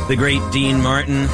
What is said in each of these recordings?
The great Dean Martin.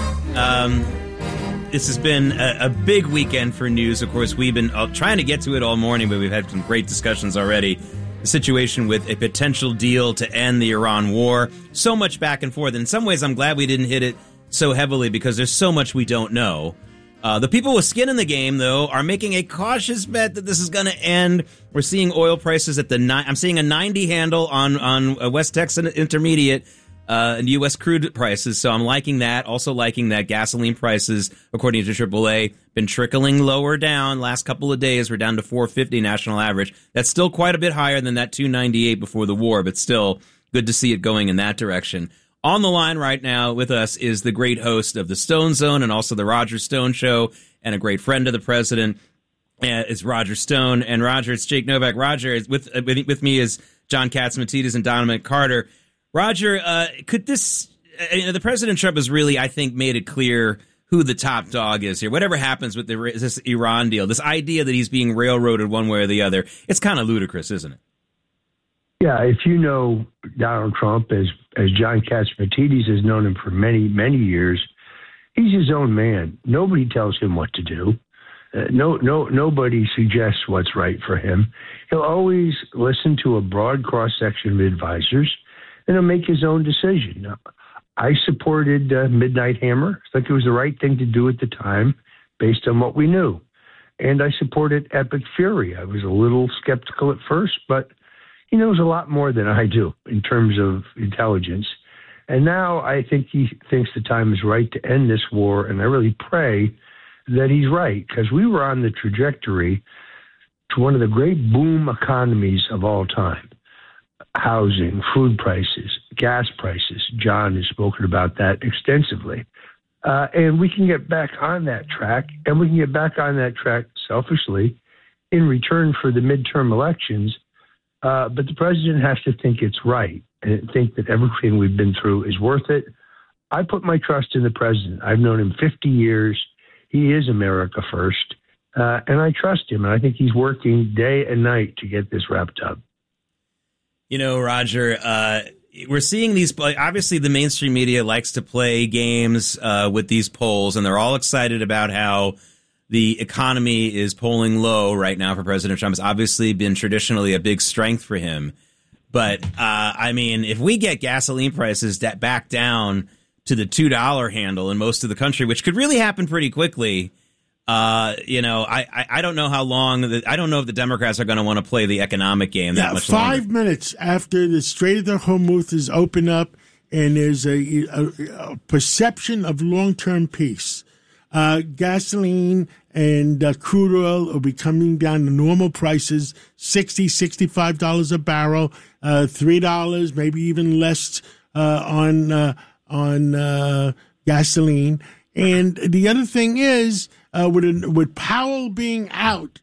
This has been a big weekend for news. Of course, we've been trying to get to it all morning, but we've had some great discussions already. The situation with a potential deal to end the Iran war. So much back and forth. In some ways, I'm glad we didn't hit it so heavily because there's so much we don't know. The people with skin in the game, though, are making a cautious bet that this is going to end. We're seeing oil prices at I'm seeing a 90 handle on West Texas Intermediate and U.S. crude prices, so I'm liking that. Also liking that gasoline prices, according to AAA, been trickling lower down. Last couple of days, we're down to $4.50 national average. That's still quite a bit higher than that $2.98 before the war, but still good to see it going in that direction. On the line right now with us is the great host of the Stone Zone and also the Roger Stone Show, and a great friend of the president. It's Roger Stone. And Roger, it's Jake Novak. Roger, with me is John Catsimatidis and Dominic Carter. Roger, could this, the President Trump has really, I think, made it clear who the top dog is here. Whatever happens with this Iran deal, this idea that he's being railroaded one way or the other, it's kind of ludicrous, isn't it? Yeah, if you know Donald Trump, as John Catsimatidis has known him for many, many years, he's his own man. Nobody tells him what to do. Nobody suggests what's right for him. He'll always listen to a broad cross-section of advisors, and he'll make his own decision. Now, I supported Midnight Hammer. I think it was the right thing to do at the time based on what we knew. And I supported Epic Fury. I was a little skeptical at first, but he knows a lot more than I do in terms of intelligence. And now I think he thinks the time is right to end this war, and I really pray that he's right, because we were on the trajectory to one of the great boom economies of all time. Housing, food prices, gas prices. John has spoken about that extensively. And we can get back on that track, and we can get back on that track selfishly in return for the midterm elections. But the president has to think it's right and think that everything we've been through is worth it. I put my trust in the president. I've known him 50 years. He is America first. And I trust him. And I think he's working day and night to get this wrapped up. You know, Roger, we're seeing these. Obviously, the mainstream media likes to play games with these polls, and they're all excited about how the economy is polling low right now for President Trump. It's obviously been traditionally a big strength for him. But, I mean, if we get gasoline prices back down to the $2 handle in most of the country, which could really happen pretty quickly, I don't know how long. I don't know if the Democrats are going to want to play the economic game that much longer. 5 minutes after the Strait of the Hormuz is open up and there's a perception of long-term peace, gasoline and crude oil will be coming down to normal prices, $60, $65 a barrel, $3, maybe even less on gasoline. And the other thing is, with Powell being out,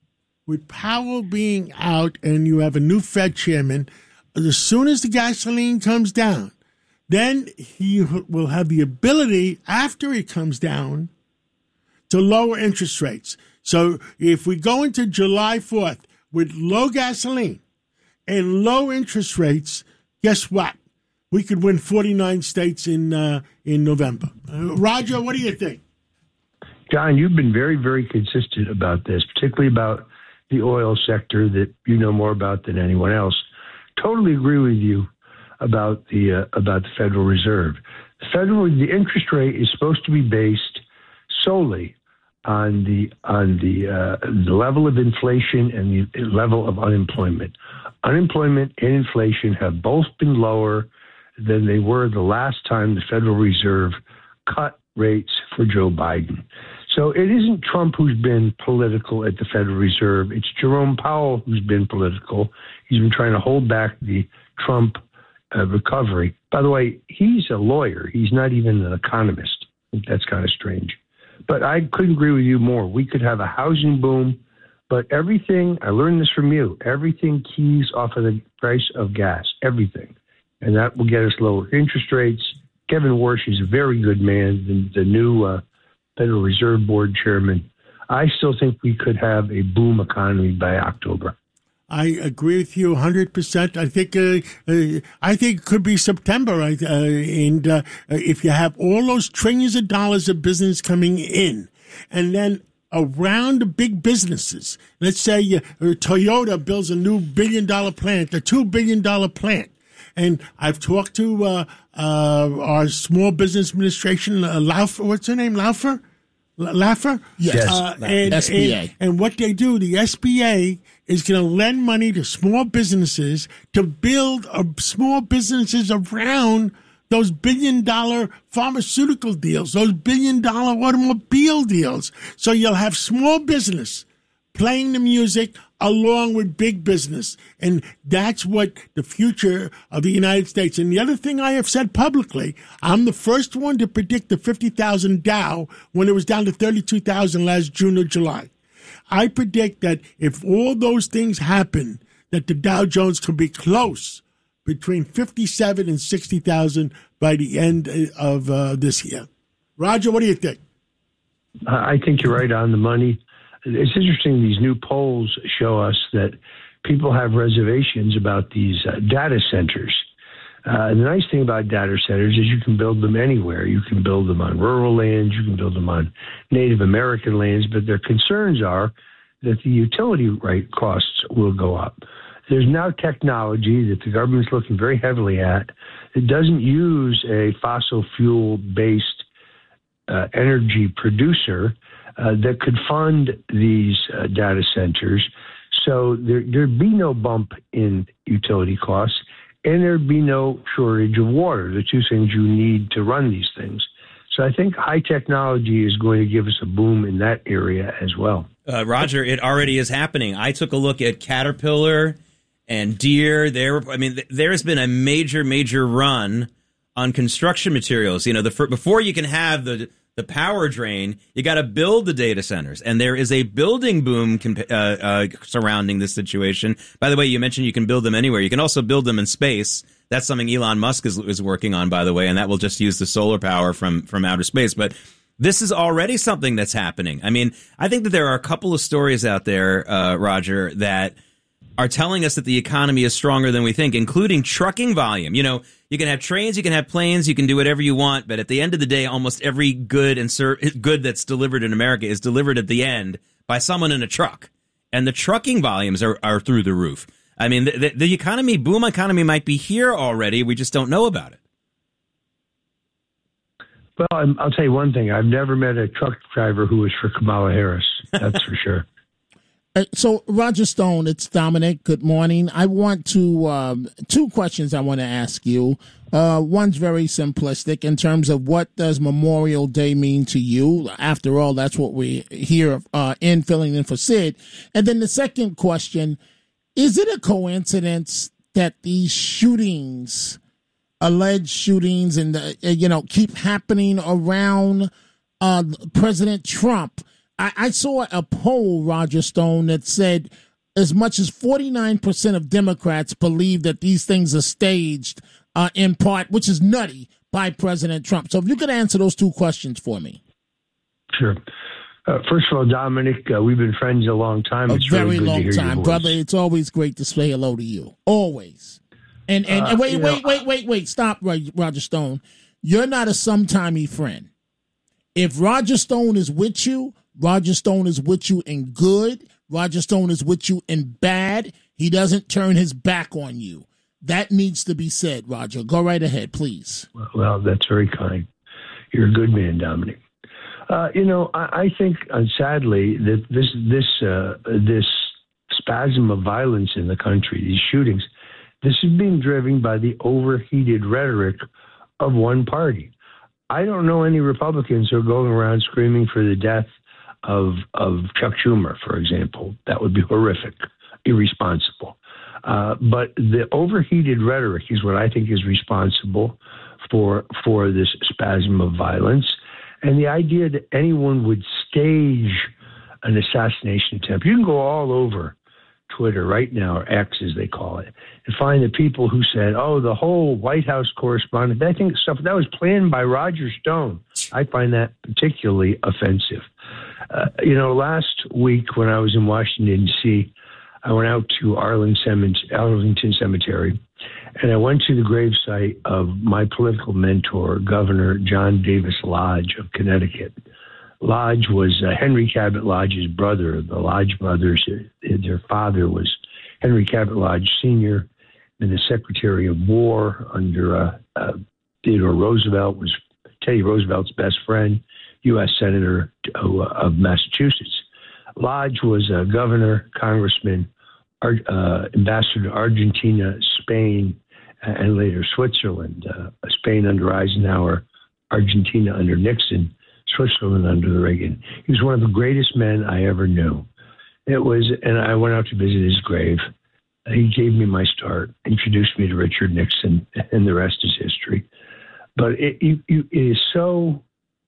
and you have a new Fed chairman, as soon as the gasoline comes down, then he will have the ability, after it comes down, to lower interest rates. So if we go into July 4th with low gasoline and low interest rates, guess what? We could win 49 states in November. Roger, what do you think? John, you've been very, very consistent about this, particularly about the oil sector that you know more about than anyone else. Totally agree with you about the Federal Reserve. The interest rate is supposed to be based solely on the level of inflation and the level of unemployment. Unemployment and inflation have both been lower than they were the last time the Federal Reserve cut rates for Joe Biden. So it isn't Trump who's been political at the Federal Reserve. It's Jerome Powell who's been political. He's been trying to hold back the Trump recovery. By the way, he's a lawyer. He's not even an economist. I think that's kind of strange. But I couldn't agree with you more. We could have a housing boom, but everything, I learned this from you, everything keys off of the price of gas, everything. And that will get us lower interest rates. Kevin Warsh is a very good man, the new Federal Reserve Board chairman. I still think we could have a boom economy by October. I agree with you 100%. I think it could be September. If you have all those trillions of dollars of business coming in, and then around the big businesses, let's say Toyota builds a new $1 billion plant, a $2 billion plant. And I've talked to our small business administration, Laufer. What's her name? Laufer? Yes. SBA. And what they do, the SBA is going to lend money to small businesses to build small businesses around those $1 billion pharmaceutical deals, those $1 billion automobile deals. So you'll have small business playing the music along with big business. And that's what the future of the United States. And the other thing I have said publicly, I'm the first one to predict the 50,000 Dow when it was down to 32,000 last June or July. I predict that if all those things happen, that the Dow Jones could be close between 57 and 60,000 by the end of this year. Roger, what do you think? I think you're right on the money. It's interesting, these new polls show us that people have reservations about these data centers. The nice thing about data centers is you can build them anywhere. You can build them on rural lands, you can build them on Native American lands, but their concerns are that the utility rate costs will go up. There's now technology that the government's looking very heavily at that doesn't use a fossil fuel-based energy producer that could fund these data centers. So there'd be no bump in utility costs, and there'd be no shortage of water, the two things you need to run these things. So I think high technology is going to give us a boom in that area as well. Roger, it already is happening. I took a look at Caterpillar and Deere. There's been a major run on construction materials. Before you can have the power drain, you got to build the data centers, and there is a building boom surrounding this situation. By the way, you mentioned you can build them anywhere. You can also build them in space. That's something Elon Musk is working on, by the way, and that will just use the solar power from outer space. But this is already something that's happening. I mean, I think that there are a couple of stories out there, Roger, that are telling us that the economy is stronger than we think, including trucking volume. You can have trains, you can have planes, you can do whatever you want, but at the end of the day, almost every good good that's delivered in America is delivered at the end by someone in a truck. And the trucking volumes are through the roof. I mean, the boom economy might be here already. We just don't know about it. Well, I'll tell you one thing. I've never met a truck driver who was for Kamala Harris. That's for sure. So, Roger Stone, it's Dominic. Good morning. I want to, two questions I want to ask you. One's very simplistic in terms of what does Memorial Day mean to you? After all, that's what we hear in filling in for Sid. And then the second question, is it a coincidence that these shootings, alleged shootings, and keep happening around President Trump? I saw a poll, Roger Stone, that said as much as 49% of Democrats believe that these things are staged in part, which is nutty, by President Trump. So if you could answer those two questions for me. Sure. First of all, Dominic, we've been friends a long time. It's very long time, brother. It's always great to say hello to you. Always. And wait. Stop, Roger Stone. You're not a sometimey friend. If Roger Stone is with you, Roger Stone is with you in good. Roger Stone is with you in bad. He doesn't turn his back on you. That needs to be said, Roger. Go right ahead, please. Well, that's very kind. You're a good man, Dominic. I think, sadly, that this spasm of violence in the country, these shootings, this is being driven by the overheated rhetoric of one party. I don't know any Republicans who are going around screaming for the death of Chuck Schumer, for example. That would be horrific, irresponsible. But the overheated rhetoric is what I think is responsible for this spasm of violence. And the idea that anyone would stage an assassination attempt. You can go all over Twitter right now, or X as they call it, and find the people who said, the whole White House correspondent, I think stuff that was planned by Roger Stone. I find that particularly offensive. Last week when I was in Washington, D.C., I went out to Arlington Cemetery, and I went to the gravesite of my political mentor, Governor John Davis Lodge of Connecticut. Lodge was Henry Cabot Lodge's brother. The Lodge brothers, their father was Henry Cabot Lodge Sr., and the Secretary of War under Theodore Roosevelt, was Teddy Roosevelt's best friend, U.S. Senator of Massachusetts. Lodge was a governor, congressman, ambassador to Argentina, Spain, and later Switzerland. Spain under Eisenhower, Argentina under Nixon, Switzerland under the Reagan. He was one of the greatest men I ever knew. And I went out to visit his grave. He gave me my start, introduced me to Richard Nixon, and the rest is history. But it is so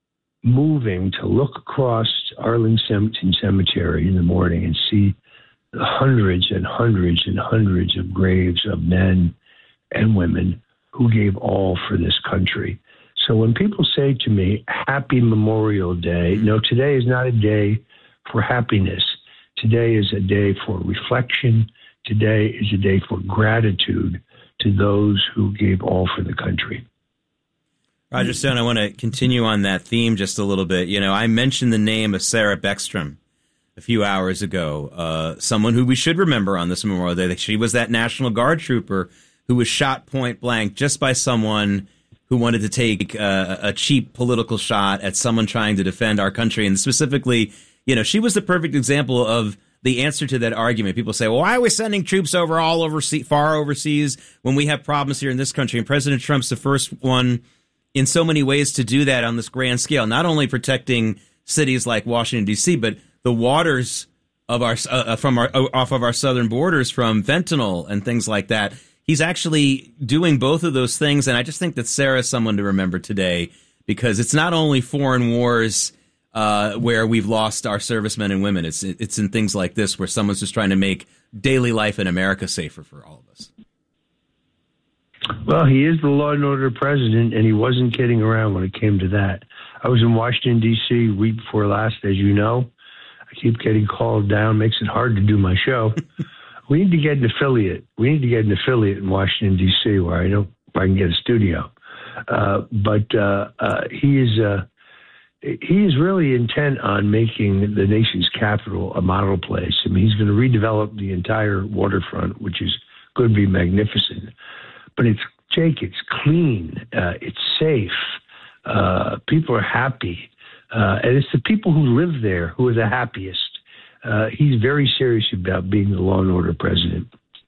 moving to look across Arlington Cemetery in the morning and see hundreds and hundreds and hundreds of graves of men and women who gave all for this country. So when people say to me, Happy Memorial Day, no, today is not a day for happiness. Today is a day for reflection. Today is a day for gratitude to those who gave all for the country. Roger Stone, I want to continue on that theme just a little bit. You know, I mentioned the name of Sarah Beckstrom a few hours ago, someone who we should remember on this Memorial Day. She was that National Guard trooper who was shot point blank just by someone who wanted to take a cheap political shot at someone trying to defend our country. And specifically, you know, she was the perfect example of the answer to that argument. People say, well, why are we sending troops far overseas when we have problems here in this country? And President Trump's the first one in so many ways to do that on this grand scale, not only protecting cities like Washington, D.C., but the waters of off of our southern borders from fentanyl and things like that. He's actually doing both of those things, and I just think that Sarah's someone to remember today, because it's not only foreign wars where we've lost our servicemen and women. It's in things like this where someone's just trying to make daily life in America safer for all of us. Well, he is the law and order president, and he wasn't kidding around when it came to that. I was in Washington, D.C. week before last, as you know. I keep getting called down. Makes it hard to do my show. We need to get an affiliate. We need to get an affiliate in Washington, D.C., where I can get a studio. But he is really intent on making the nation's capital a model place. I mean, he's going to redevelop the entire waterfront, which is going to be magnificent. But it's clean, it's safe, people are happy, and it's the people who live there who are the happiest. He's very serious about being the law and order president.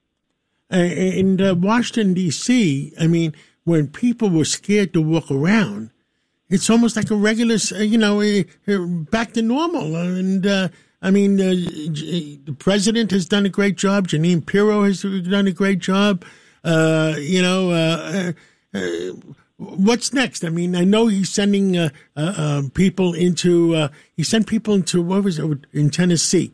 In Washington, D.C., I mean, when people were scared to walk around, it's almost like a regular, back to normal. And, the president has done a great job. Jeanine Pirro has done a great job. What's next? I mean, I know he's sending people into. He sent people into what was it in Tennessee,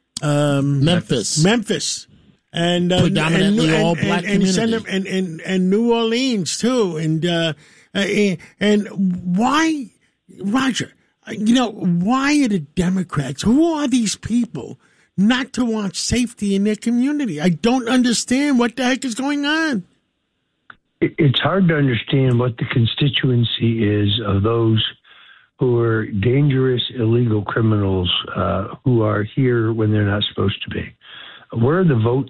Memphis, and predominantly all black community, and New Orleans too, and why, Roger? Why are the Democrats? Who are these people not to want safety in their community? I don't understand what the heck is going on. It's hard to understand what the constituency is of those who are dangerous, illegal criminals who are here when they're not supposed to be. Where are the votes